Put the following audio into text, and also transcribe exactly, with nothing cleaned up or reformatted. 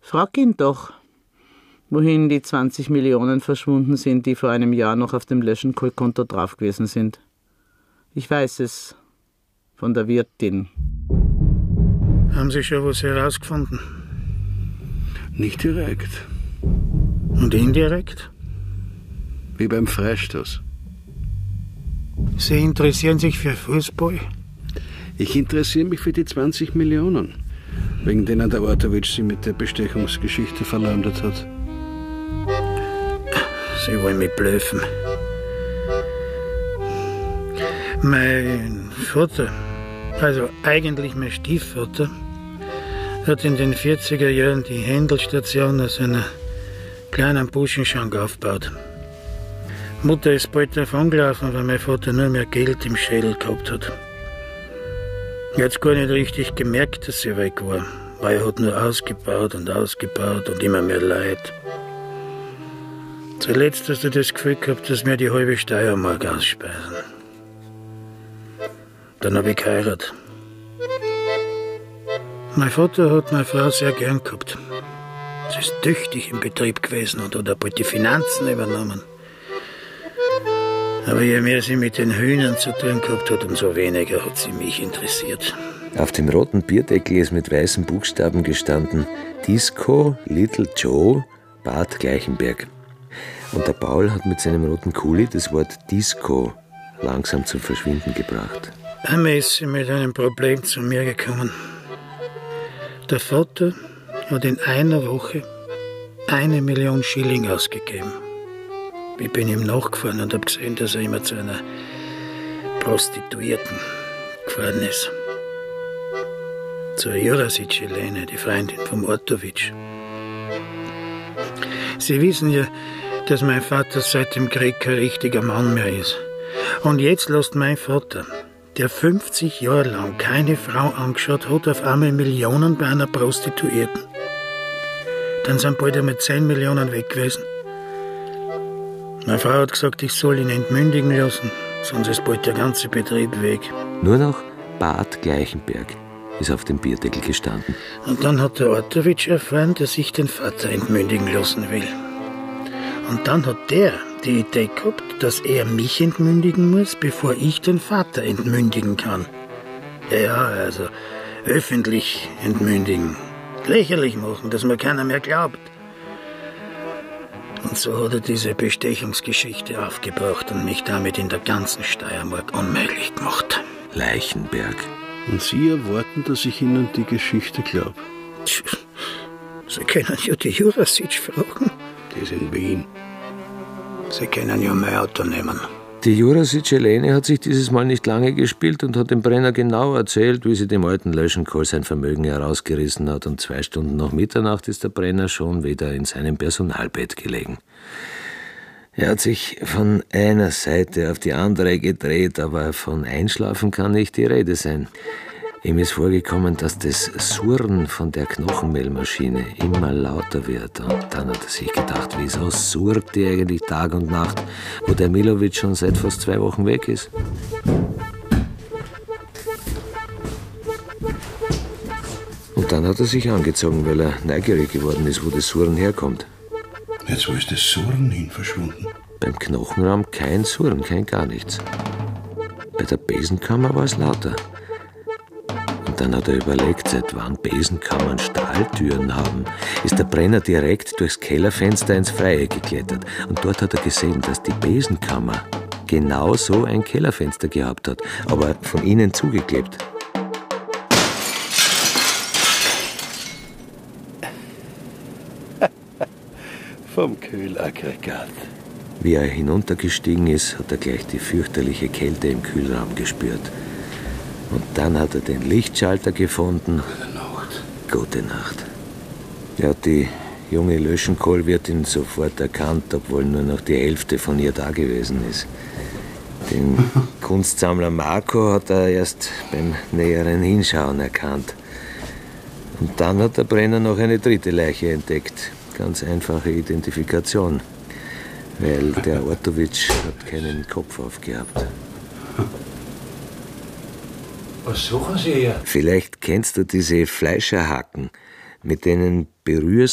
Frag ihn doch, wohin die zwanzig Millionen verschwunden sind, die vor einem Jahr noch auf dem Löschenkohl-Konto drauf gewesen sind. Ich weiß es. Von der Wirtin. Haben Sie schon was herausgefunden? Nicht direkt. Und indirekt? Wie beim Freistoß. Sie interessieren sich für Fußball? Ich interessiere mich für die zwanzig Millionen, wegen denen der Ortowitsch sie mit der Bestechungsgeschichte verleumdet hat. Sie wollen mich blöffen. Mein Vater, also eigentlich mein Stiefvater, hat in den vierziger Jahren die Händelstation aus einer kleinen Buschenschank aufgebaut. Mutter ist bald davongelaufen, weil mein Vater nur mehr Geld im Schädel gehabt hat. Er hat gar nicht richtig gemerkt, dass sie weg war, weil er hat nur ausgebaut und ausgebaut und immer mehr Leid. Zuletzt hast du das Gefühl gehabt, dass wir die halbe Steiermark ausspeisen. Dann habe ich geheiratet. Mein Vater hat meine Frau sehr gern gehabt. Sie ist tüchtig im Betrieb gewesen und hat bald die Finanzen übernommen. Aber je mehr sie mit den Hühnern zu tun gehabt hat, umso weniger hat sie mich interessiert. Auf dem roten Bierdeckel ist mit weißen Buchstaben gestanden: Disco Little Joe, Bad Gleichenberg. Und der Paul hat mit seinem roten Kuli das Wort Disco langsam zum Verschwinden gebracht. Einmal ist sie mit einem Problem zu mir gekommen. Der Vater hat in einer Woche eine Million Schilling ausgegeben. Ich bin ihm nachgefahren und habe gesehen, dass er immer zu einer Prostituierten gefahren ist. Zur Jurasic-Helene, die Freundin vom Ortowitsch. Sie wissen ja, dass mein Vater seit dem Krieg kein richtiger Mann mehr ist. Und jetzt lässt mein Vater, der fünfzig Jahre lang keine Frau angeschaut hat, auf einmal Millionen bei einer Prostituierten. Dann sind bald einmal zehn Millionen weg gewesen. Meine Frau hat gesagt, ich soll ihn entmündigen lassen, sonst ist bald der ganze Betrieb weg. Nur noch Bad Gleichenberg ist auf dem Bierdeckel gestanden. Und dann hat der Ortowitsch erfahren, dass ich den Vater entmündigen lassen will. Und dann hat der die Idee gehabt, dass er mich entmündigen muss, bevor ich den Vater entmündigen kann. Ja, also öffentlich entmündigen. Lächerlich machen, dass mir keiner mehr glaubt. Und so hat er diese Bestechungsgeschichte aufgebracht und mich damit in der ganzen Steiermark unmöglich gemacht. Leichenberg. Und Sie erwarten, dass ich Ihnen die Geschichte glaube? Sie können ja die Jurasic fragen. Die ist in Wien. Sie können ja mein Auto nehmen. Die Jurasic-Helene hat sich dieses Mal nicht lange gespielt und hat dem Brenner genau erzählt, wie sie dem alten Löschenkohl sein Vermögen herausgerissen hat. Und zwei Stunden nach Mitternacht ist der Brenner schon wieder in seinem Personalbett gelegen. Er hat sich von einer Seite auf die andere gedreht, aber von Einschlafen kann nicht die Rede sein. Ihm ist vorgekommen, dass das Surren von der Knochenmehlmaschine immer lauter wird. Und dann hat er sich gedacht, wieso surrt die eigentlich Tag und Nacht, wo der Milovic schon seit fast zwei Wochen weg ist? Und dann hat er sich angezogen, weil er neugierig geworden ist, wo das Surren herkommt. Jetzt, wo ist das Surren hin verschwunden? Beim Knochenraum kein Surren, kein gar nichts. Bei der Besenkammer war es lauter. Und dann hat er überlegt, seit wann Besenkammern Stahltüren haben. Ist der Brenner direkt durchs Kellerfenster ins Freie geklettert. Und dort hat er gesehen, dass die Besenkammer genau so ein Kellerfenster gehabt hat, aber von innen zugeklebt. Vom Kühlaggregat. Wie er hinuntergestiegen ist, hat er gleich die fürchterliche Kälte im Kühlraum gespürt. Und dann hat er den Lichtschalter gefunden. Gute Nacht. Gute Nacht. Er hat die junge Löschenkohlwirtin sofort erkannt, obwohl nur noch die Hälfte von ihr da gewesen ist. Den Kunstsammler Marco hat er erst beim näheren Hinschauen erkannt. Und dann hat der Brenner noch eine dritte Leiche entdeckt. Ganz einfache Identifikation, weil der Ortowitsch hat keinen Kopf aufgehabt. Was suchen Sie hier? Vielleicht kennst du diese Fleischerhaken, mit denen berührst